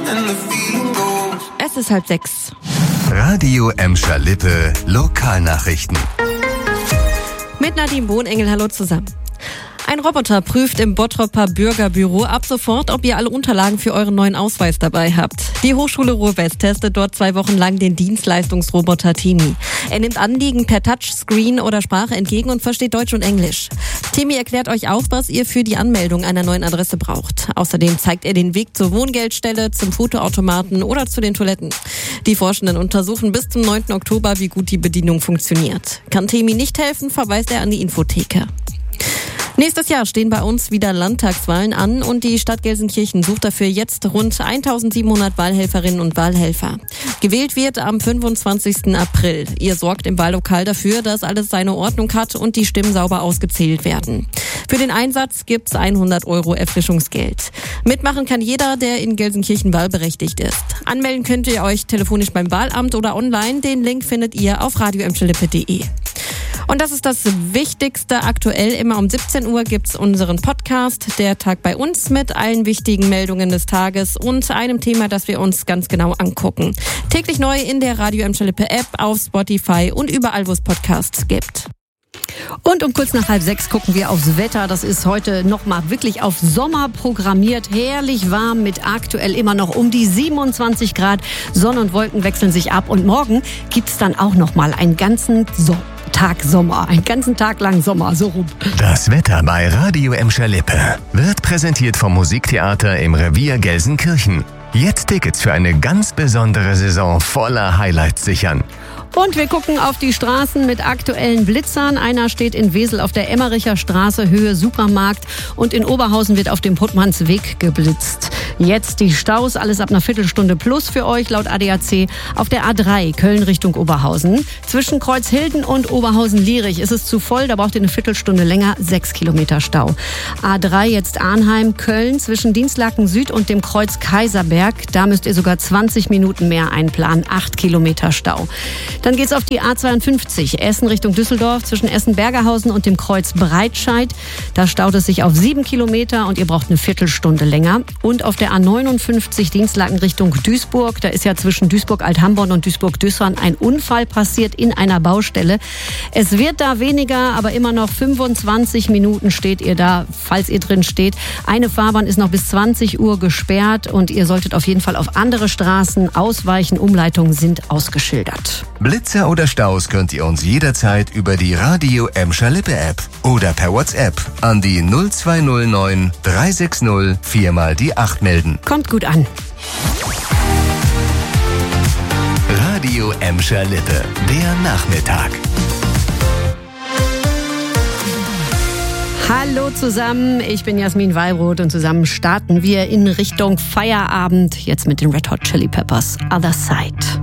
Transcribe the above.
Es ist 5:30. Radio Emscher Lippe Lokalnachrichten. Mit Nadine Bohnengel, hallo zusammen. Ein Roboter prüft im Bottroper Bürgerbüro ab sofort, ob ihr alle Unterlagen für euren neuen Ausweis dabei habt. Die Hochschule Ruhr-West testet dort 2 Wochen lang den Dienstleistungsroboter Temi. Er nimmt Anliegen per Touchscreen oder Sprache entgegen und versteht Deutsch und Englisch. Temi erklärt euch auch, was ihr für die Anmeldung einer neuen Adresse braucht. Außerdem zeigt er den Weg zur Wohngeldstelle, zum Fotoautomaten oder zu den Toiletten. Die Forschenden untersuchen bis zum 9. Oktober, wie gut die Bedienung funktioniert. Kann Temi nicht helfen, verweist er an die Infotheke. Nächstes Jahr stehen bei uns wieder Landtagswahlen an und die Stadt Gelsenkirchen sucht dafür jetzt rund 1700 Wahlhelferinnen und Wahlhelfer. Gewählt wird am 25. April. Ihr sorgt im Wahllokal dafür, dass alles seine Ordnung hat und die Stimmen sauber ausgezählt werden. Für den Einsatz gibt's 100 € Erfrischungsgeld. Mitmachen kann jeder, der in Gelsenkirchen wahlberechtigt ist. Anmelden könnt ihr euch telefonisch beim Wahlamt oder online. Den Link findet ihr auf radioemschalippe.de. Und das ist das Wichtigste aktuell. Immer um 17 Uhr gibt's unseren Podcast, der Tag bei uns, mit allen wichtigen Meldungen des Tages und einem Thema, das wir uns ganz genau angucken. Täglich neu in der Radio Emscher Lippe App, auf Spotify und überall, wo es Podcasts gibt. Und um kurz nach 5:30 gucken wir aufs Wetter. Das ist heute nochmal wirklich auf Sommer programmiert. Herrlich warm mit aktuell immer noch um die 27 Grad. Sonne und Wolken wechseln sich ab. Und morgen gibt's dann auch nochmal einen ganzen Tag Sommer. Einen ganzen Tag lang Sommer, so rum. Das Wetter bei Radio Emscher Lippe wird präsentiert vom Musiktheater im Revier Gelsenkirchen. Jetzt Tickets für eine ganz besondere Saison voller Highlights sichern. Und wir gucken auf die Straßen mit aktuellen Blitzern. Einer steht in Wesel auf der Emmericher Straße, Höhe Supermarkt. Und in Oberhausen wird auf dem Puttmannsweg geblitzt. Jetzt die Staus, alles ab einer Viertelstunde plus für euch, laut ADAC. Auf der A3 Köln Richtung Oberhausen. Zwischen Kreuzhilden und Oberhausen-Lierich ist es zu voll, da braucht ihr eine Viertelstunde länger, 6 Kilometer Stau. A3 jetzt Arnheim, Köln, zwischen Dienstlaken Süd und dem Kreuz Kaiserberg. Da müsst ihr sogar 20 Minuten mehr einplanen, 8 Kilometer Stau. Dann geht's auf die A52, Essen Richtung Düsseldorf, zwischen Essen-Bergerhausen und dem Kreuz Breitscheid. Da staut es sich auf 7 Kilometer und ihr braucht eine Viertelstunde länger. Und auf der A59 Dienstlaken Richtung Duisburg, da ist ja zwischen Duisburg-Althamborn und Duisburg-Düssern ein Unfall passiert in einer Baustelle. Es wird da weniger, aber immer noch 25 Minuten steht ihr da, falls ihr drin steht. Eine Fahrbahn ist noch bis 20 Uhr gesperrt und ihr solltet auf jeden Fall auf andere Straßen ausweichen. Umleitungen sind ausgeschildert. Blitzer oder Staus könnt ihr uns jederzeit über die Radio Emscher Lippe App oder per WhatsApp an die 0209 360 4 die 8 melden. Kommt gut an. Radio Emscher Lippe, der Nachmittag. Hallo zusammen, ich bin Jasmin Wallroth und zusammen starten wir in Richtung Feierabend. Jetzt mit den Red Hot Chili Peppers, Other Side.